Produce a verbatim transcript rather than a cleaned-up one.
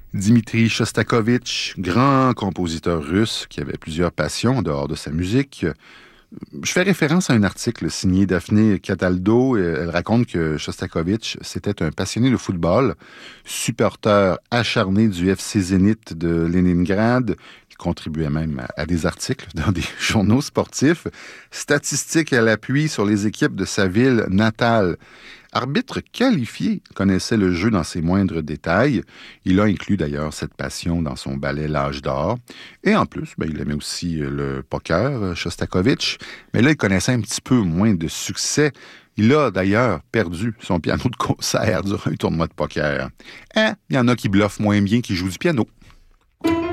Dmitri Shostakovich, grand compositeur russe qui avait plusieurs passions en dehors de sa musique. Je fais référence à un article signé Daphné Cataldo. Elle raconte que Shostakovich, c'était un passionné de football, supporter acharné du F C Zénith de Leningrad. Il contribuait même à des articles dans des journaux sportifs. Statistiques à l'appui sur les équipes de sa ville natale. Arbitre qualifié, connaissait le jeu dans ses moindres détails. Il a inclus d'ailleurs cette passion dans son ballet L'Âge d'or. Et en plus, ben, il aimait aussi le poker, Shostakovich. Mais là, il connaissait un petit peu moins de succès. Il a d'ailleurs perdu son piano de concert durant un tournoi de poker. Hein? Il y en a qui bluffent moins bien qu'ils jouent du piano.